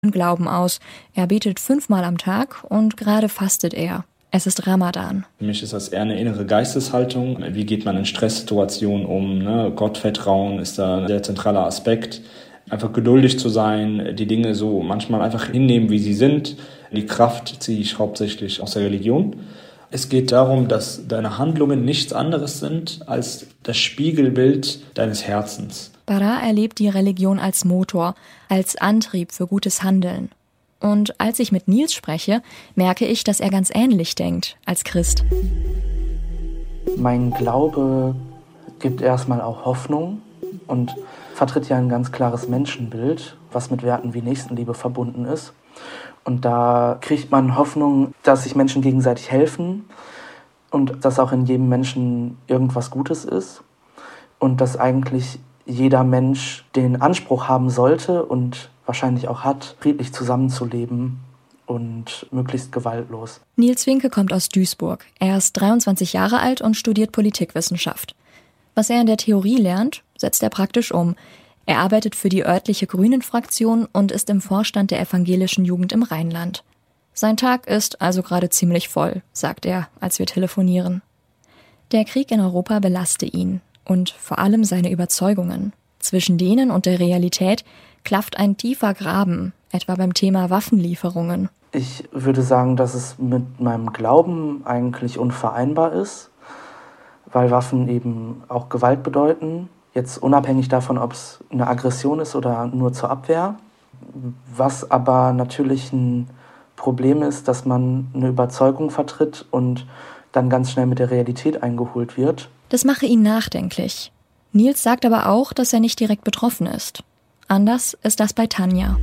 Glauben aus. Er betet 5-mal am Tag und gerade fastet er. Es ist Ramadan. Für mich ist das eher eine innere Geisteshaltung. Wie geht man in Stresssituationen um? Gottvertrauen ist da ein sehr zentraler Aspekt. Einfach geduldig zu sein, die Dinge so manchmal einfach hinnehmen, wie sie sind. Die Kraft ziehe ich hauptsächlich aus der Religion. Es geht darum, dass deine Handlungen nichts anderes sind als das Spiegelbild deines Herzens. Bara erlebt die Religion als Motor, als Antrieb für gutes Handeln. Und als ich mit Nils spreche, merke ich, dass er ganz ähnlich denkt als Christ. Mein Glaube gibt erstmal auch Hoffnung und vertritt ja ein ganz klares Menschenbild, was mit Werten wie Nächstenliebe verbunden ist. Und da kriegt man Hoffnung, dass sich Menschen gegenseitig helfen und dass auch in jedem Menschen irgendwas Gutes ist und dass eigentlich jeder Mensch den Anspruch haben sollte und wahrscheinlich auch hat, friedlich zusammenzuleben und möglichst gewaltlos. Nils Finke kommt aus Duisburg. Er ist 23 Jahre alt und studiert Politikwissenschaft. Was er in der Theorie lernt, setzt er praktisch um. Er arbeitet für die örtliche Grünen-Fraktion und ist im Vorstand der evangelischen Jugend im Rheinland. Sein Tag ist also gerade ziemlich voll, sagt er, als wir telefonieren. Der Krieg in Europa belaste ihn und vor allem seine Überzeugungen. Zwischen denen und der Realität klafft ein tiefer Graben, etwa beim Thema Waffenlieferungen. Ich würde sagen, dass es mit meinem Glauben eigentlich unvereinbar ist, weil Waffen eben auch Gewalt bedeuten. Jetzt unabhängig davon, ob es eine Aggression ist oder nur zur Abwehr. Was aber natürlich ein Problem ist, dass man eine Überzeugung vertritt und dann ganz schnell mit der Realität eingeholt wird. Das mache ihn nachdenklich. Nils sagt aber auch, dass er nicht direkt betroffen ist. Anders ist das bei Tanja.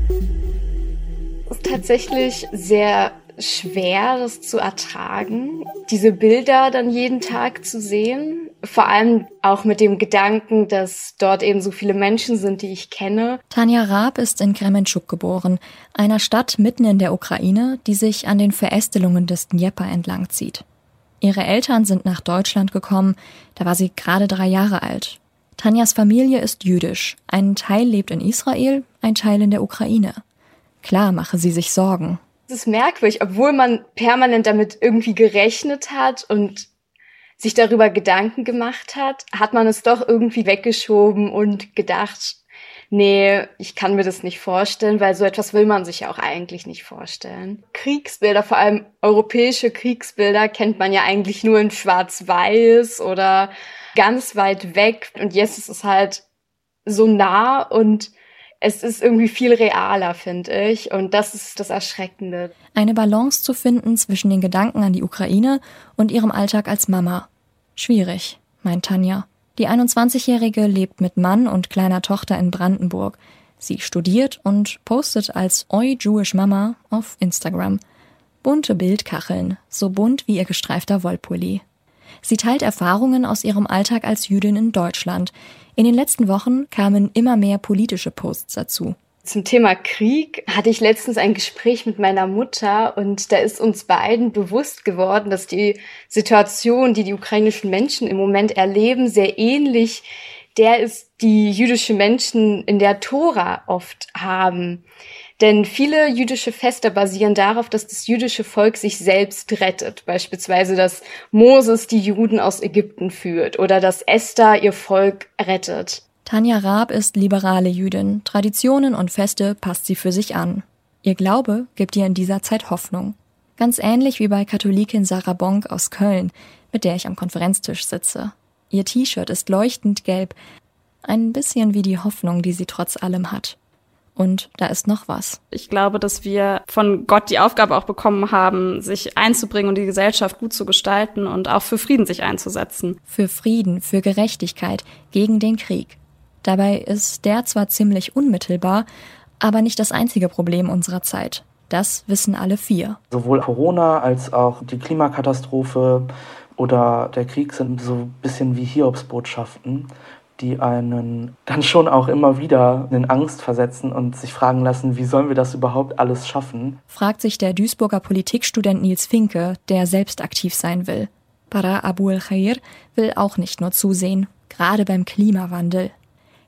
Es ist tatsächlich sehr schwer, das zu ertragen, diese Bilder dann jeden Tag zu sehen. Vor allem auch mit dem Gedanken, dass dort eben so viele Menschen sind, die ich kenne. Tanja Raab ist in Krementschuk geboren, einer Stadt mitten in der Ukraine, die sich an den Verästelungen des Dnjepr entlang zieht. Ihre Eltern sind nach Deutschland gekommen, da war sie gerade 3 Jahre alt. Tanjas Familie ist jüdisch. Ein Teil lebt in Israel, ein Teil in der Ukraine. Klar mache sie sich Sorgen. Es ist merkwürdig, obwohl man permanent damit irgendwie gerechnet hat und sich darüber Gedanken gemacht hat, hat man es doch irgendwie weggeschoben und gedacht, nee, ich kann mir das nicht vorstellen, weil so etwas will man sich ja auch eigentlich nicht vorstellen. Kriegsbilder, vor allem europäische Kriegsbilder, kennt man ja eigentlich nur in Schwarz-Weiß oder ganz weit weg. Und jetzt ist es halt so nah und es ist irgendwie viel realer, finde ich. Und das ist das Erschreckende. Eine Balance zu finden zwischen den Gedanken an die Ukraine und ihrem Alltag als Mama. Schwierig, meint Tanja. Die 21-Jährige lebt mit Mann und kleiner Tochter in Brandenburg. Sie studiert und postet als Oi Jewish Mama auf Instagram. Bunte Bildkacheln, so bunt wie ihr gestreifter Wollpulli. Sie teilt Erfahrungen aus ihrem Alltag als Jüdin in Deutschland. In den letzten Wochen kamen immer mehr politische Posts dazu. Zum Thema Krieg hatte ich letztens ein Gespräch mit meiner Mutter und da ist uns beiden bewusst geworden, dass die Situation, die die ukrainischen Menschen im Moment erleben, sehr ähnlich der ist, die jüdische Menschen in der Tora oft haben. Denn viele jüdische Feste basieren darauf, dass das jüdische Volk sich selbst rettet. Beispielsweise, dass Moses die Juden aus Ägypten führt oder dass Esther ihr Volk rettet. Tanja Raab ist liberale Jüdin. Traditionen und Feste passt sie für sich an. Ihr Glaube gibt ihr in dieser Zeit Hoffnung. Ganz ähnlich wie bei Katholikin Sarah Bonk aus Köln, mit der ich am Konferenztisch sitze. Ihr T-Shirt ist leuchtend gelb, ein bisschen wie die Hoffnung, die sie trotz allem hat. Und da ist noch was. Ich glaube, dass wir von Gott die Aufgabe auch bekommen haben, sich einzubringen und die Gesellschaft gut zu gestalten und auch für Frieden sich einzusetzen. Für Frieden, für Gerechtigkeit, gegen den Krieg. Dabei ist der zwar ziemlich unmittelbar, aber nicht das einzige Problem unserer Zeit. Das wissen alle 4. Sowohl Corona als auch die Klimakatastrophe oder der Krieg sind so ein bisschen wie Hiobsbotschaften, die einen dann schon auch immer wieder in Angst versetzen und sich fragen lassen, wie sollen wir das überhaupt alles schaffen? Fragt sich der Duisburger Politikstudent Nils Finke, der selbst aktiv sein will. Bara Abu el-Khair will auch nicht nur zusehen, gerade beim Klimawandel.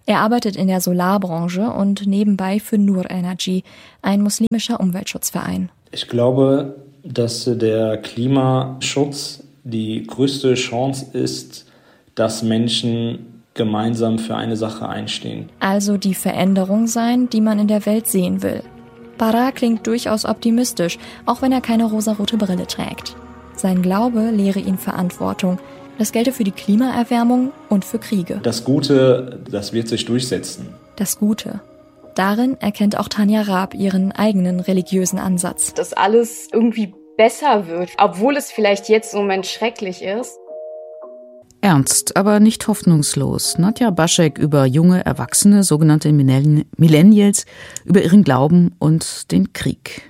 Er arbeitet in der Solarbranche und nebenbei für Nur Energy, ein muslimischer Umweltschutzverein. Ich glaube, dass der Klimaschutz die größte Chance ist, dass Menschen gemeinsam für eine Sache einstehen. Also die Veränderung sein, die man in der Welt sehen will. Parra klingt durchaus optimistisch, auch wenn er keine rosarote Brille trägt. Sein Glaube lehre ihn Verantwortung. Das gelte für die Klimaerwärmung und für Kriege. Das Gute, das wird sich durchsetzen. Das Gute. Darin erkennt auch Tanja Raab ihren eigenen religiösen Ansatz. Dass alles irgendwie besser wird, obwohl es vielleicht jetzt im Moment schrecklich ist. Ernst, aber nicht hoffnungslos. Nadja Baschek über junge Erwachsene, sogenannte Millennials, über ihren Glauben und den Krieg.